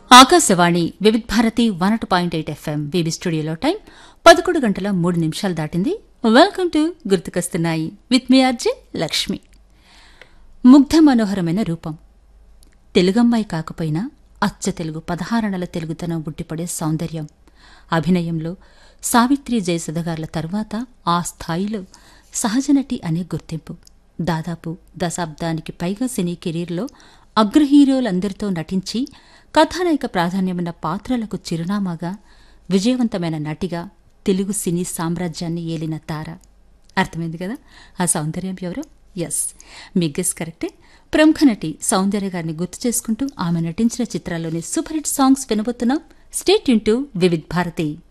ఆకాశవాణి వివిధ Bharati 101.8 FM BB స్టూడియోలో time 11:03 దాటింది. వెల్కమ్ టు గుర్తుకొస్తున్నాయి with me RJ Lakshmi. Mugdha మనోహరమైన రూపం, తెలుగమ్మాయి కాకపోయినా అచ్చ తెలుగు 16 తెలుగుతనం ఉట్టిపడే సౌందర్యం, అభినయంలో సావిత్రి జయసుధగార్ల తర్వాత ఆ స్థాయిలో సహజనటి అనే గుర్తింపు. దాదాపు దశాబ్దానికి పైగా సినీ కెరీర్లో అగ్రహీరోలందరితో నటించి కథానాయిక ప్రాధాన్యమున్న పాత్రలకు చిరునామాగా విజయవంతమైన నటిగా తెలుగు సినీ సామ్రాజ్యాన్ని ఏలిన తార. అర్థమైంది కదా ఆ సౌందర్యం ఎవరో? ఎస్, మీ గెస్ కరెక్టే. ప్రముఖ నటి సౌందర్య గారిని గుర్తు చేసుకుంటూ ఆమె నటించిన చిత్రాల్లోని super hit songs వినబోతున్నాం. Stay tune to Vividh Bharati.